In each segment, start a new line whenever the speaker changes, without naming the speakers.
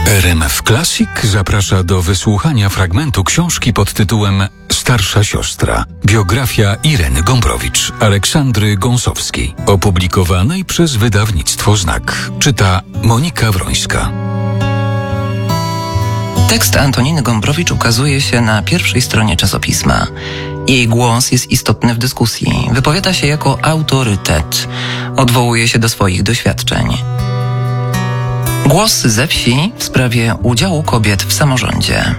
RMF Classic zaprasza do wysłuchania fragmentu książki pod tytułem Starsza siostra. Biografia Ireny Gombrowicz, Aleksandry Gąsowskiej, opublikowanej przez wydawnictwo Znak. Czyta Monika Wrońska.
Tekst Antoniny Gombrowicz ukazuje się na pierwszej stronie czasopisma. Jej głos jest istotny w dyskusji. Wypowiada się jako autorytet. Odwołuje się do swoich doświadczeń. Głos ze wsi w sprawie udziału kobiet w samorządzie.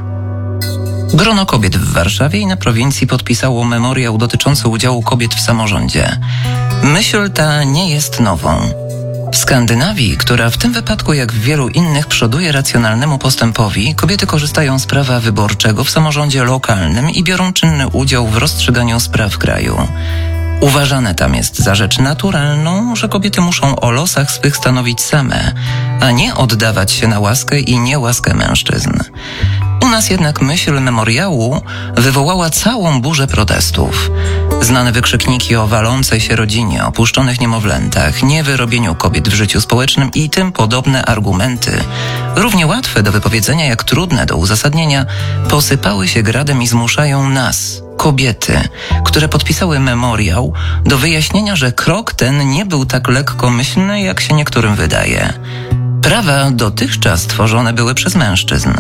Grono kobiet w Warszawie i na prowincji podpisało memoriał dotyczący udziału kobiet w samorządzie. Myśl ta nie jest nową. W Skandynawii, która w tym wypadku jak w wielu innych przoduje racjonalnemu postępowi, kobiety korzystają z prawa wyborczego w samorządzie lokalnym i biorą czynny udział w rozstrzyganiu spraw kraju. Uważane tam jest za rzecz naturalną, że kobiety muszą o losach swych stanowić same, a nie oddawać się na łaskę i niełaskę mężczyzn. U nas jednak myśl memoriału wywołała całą burzę protestów. Znane wykrzykniki o walącej się rodzinie, opuszczonych niemowlętach, niewyrobieniu kobiet w życiu społecznym i tym podobne argumenty, równie łatwe do wypowiedzenia jak trudne do uzasadnienia, posypały się gradem i zmuszają nas, kobiety, które podpisały memoriał, do wyjaśnienia, że krok ten nie był tak lekkomyślny, jak się niektórym wydaje. Prawa dotychczas tworzone były przez mężczyzn.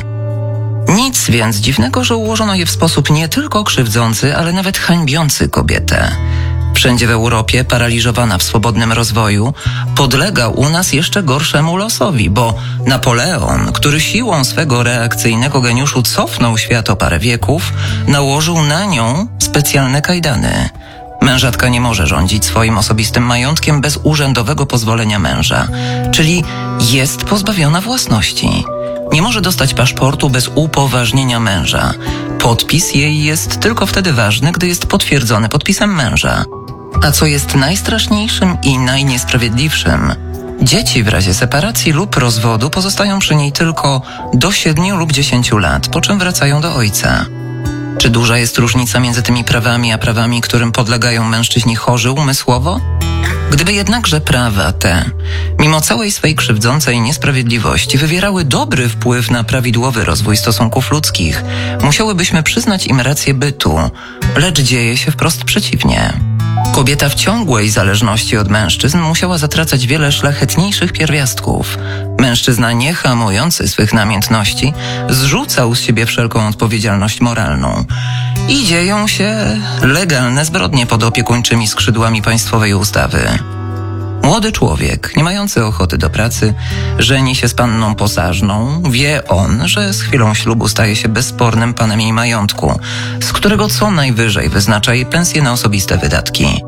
Nic więc dziwnego, że ułożono je w sposób nie tylko krzywdzący, ale nawet hańbiący kobietę. Wszędzie w Europie, paraliżowana w swobodnym rozwoju, podlega u nas jeszcze gorszemu losowi, bo Napoleon, który siłą swego reakcyjnego geniuszu cofnął świat o parę wieków, nałożył na nią specjalne kajdany. Mężatka nie może rządzić swoim osobistym majątkiem bez urzędowego pozwolenia męża, czyli jest pozbawiona własności. Nie może dostać paszportu bez upoważnienia męża. Podpis jej jest tylko wtedy ważny, gdy jest potwierdzony podpisem męża. A co jest najstraszniejszym i najniesprawiedliwszym, dzieci w razie separacji lub rozwodu pozostają przy niej tylko do 7 lub 10 lat, po czym wracają do ojca. Czy duża jest różnica między tymi prawami a prawami, którym podlegają mężczyźni chorzy umysłowo? Gdyby jednakże prawa te, mimo całej swej krzywdzącej niesprawiedliwości, wywierały dobry wpływ na prawidłowy rozwój stosunków ludzkich, musiałybyśmy przyznać im rację bytu, lecz dzieje się wprost przeciwnie. Kobieta w ciągłej zależności od mężczyzn musiała zatracać wiele szlachetniejszych pierwiastków. Mężczyzna nie hamujący swych namiętności zrzucał z siebie wszelką odpowiedzialność moralną. I dzieją się legalne zbrodnie pod opiekuńczymi skrzydłami państwowej ustawy. Młody człowiek, nie mający ochoty do pracy, żeni się z panną posażną, wie on, że z chwilą ślubu staje się bezspornym panem jej majątku, z którego co najwyżej wyznacza jej pensję na osobiste wydatki.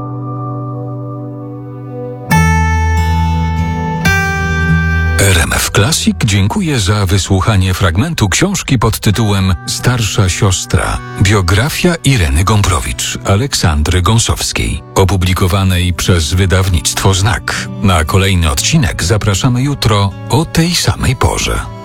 RMF Classic dziękuję za wysłuchanie fragmentu książki pod tytułem Starsza siostra. Biografia Ireny Gombrowicz, Aleksandry Gąsowskiej, opublikowanej przez wydawnictwo Znak. Na kolejny odcinek zapraszamy jutro o tej samej porze.